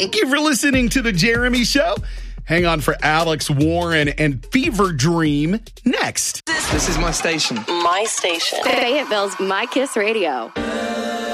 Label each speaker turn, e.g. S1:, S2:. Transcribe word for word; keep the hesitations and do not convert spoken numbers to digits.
S1: Thank you for listening to The Jeremy Show. Hang on for Alex Warren and Fever Dream next.
S2: This is my station.
S3: My station. Fayetteville's My Kiss Radio.